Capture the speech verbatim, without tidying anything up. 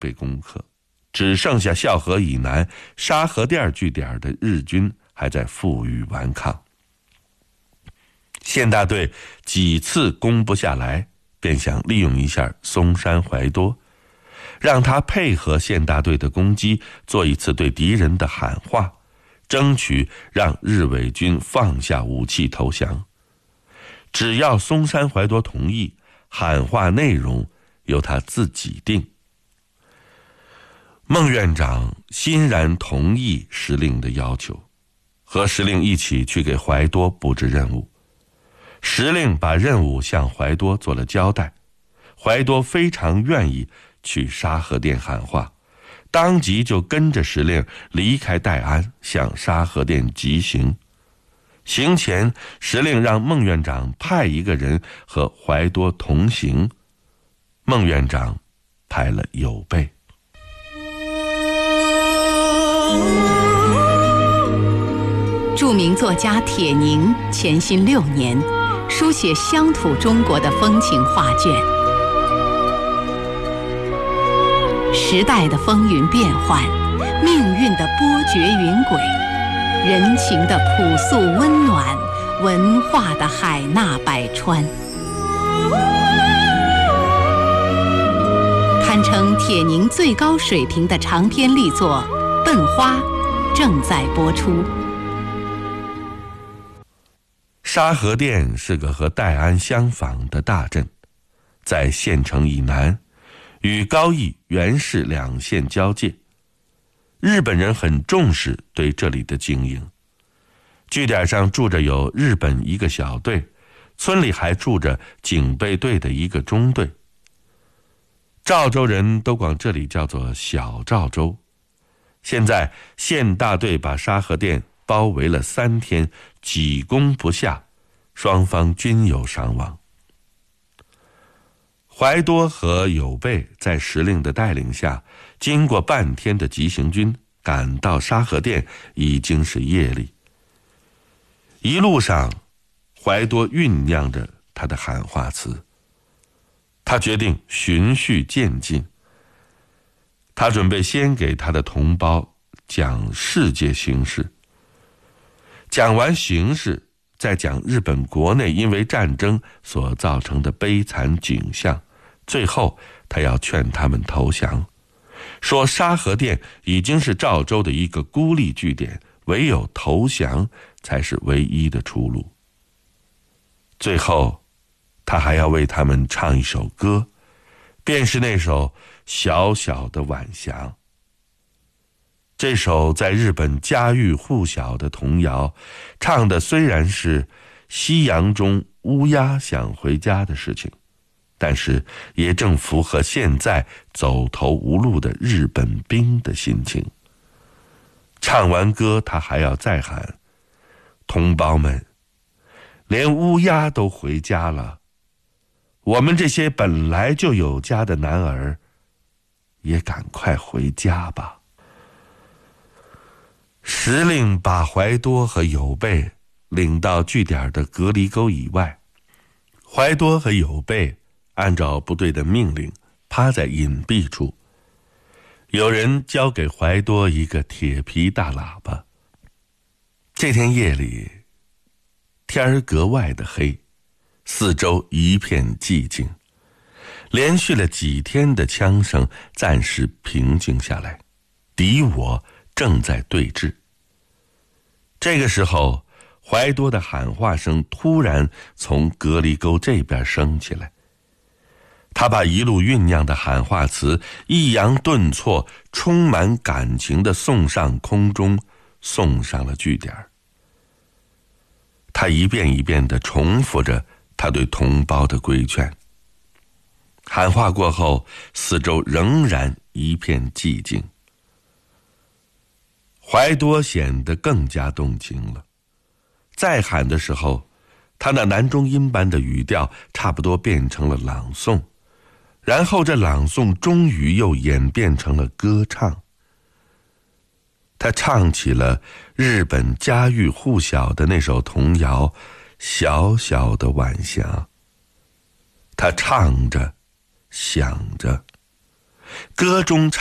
被攻克，只剩下孝河以南沙河店据点的日军还在负隅顽抗。县大队几次攻不下来，便想利用一下松山怀多，让他配合县大队的攻击，做一次对敌人的喊话，争取让日伪军放下武器投降。只要松山怀多同意，喊话内容由他自己定。孟院长欣然同意时令的要求，和时令一起去给怀多布置任务。时令把任务向怀多做了交代，怀多非常愿意去沙河店喊话，当即就跟着时令离开戴安，向沙河店急行。行前，时令让孟院长派一个人和怀多同行，孟院长派了有备。 著名作家铁凝乾辛六年书写乡土中国的风情画卷，时代的风云变幻，命运的波谲云诡，人情的朴素温暖，文化的海纳百川，堪称铁凝最高水平的长篇力作《笨花》正在播出。 沙河店是个和戴安相仿的大镇，在县城以南，与高邑、原市两县交界。日本人很重视对这里的经营，据点上住着有日本一个小队，村里还住着警备队的一个中队。赵州人都管这里叫做小赵州。现在县大队把沙河店包围了三天，几攻不下，双方均有伤亡。怀多和有备在时令的带领下，经过半天的急行军，赶到沙河店已经是夜里。一路上，怀多酝酿着他的喊话词，他决定循序渐进。他准备先给他的同胞讲世界形势，讲完形势，再讲日本国内因为战争所造成的悲惨景象，最后他要劝他们投降，说沙河店已经是赵州的一个孤立据点，唯有投降才是唯一的出路。最后他还要为他们唱一首歌，便是那首小小的晚霞。这首在日本家喻户晓的童谣，唱的虽然是夕阳中乌鸦想回家的事情，但是也正符合现在走投无路的日本兵的心情。唱完歌，他还要再喊：同胞们，连乌鸦都回家了，我们这些本来就有家的男儿也赶快回家吧。时令把怀多和有备领到据点的隔离沟以外，怀多和有备按照部队的命令趴在隐蔽处，有人交给怀多一个铁皮大喇叭。这天夜里，天儿格外的黑，四周一片寂静，连续了几天的枪声暂时平静下来，敌我正在对峙。这个时候，怀多的喊话声突然从隔离沟这边升起来，他把一路酝酿的喊话词抑扬顿挫，充满感情地送上空中，送上了据点。他一遍一遍地重复着他对同胞的规劝。喊话过后，四周仍然一片寂静。怀多显得更加动情了，再喊的时候，他那男中音般的语调差不多变成了朗诵，然后这朗诵终于又演变成了歌唱。他唱起了日本家喻户晓的那首童谣《小小的晚霞》。他唱着，想着， 歌中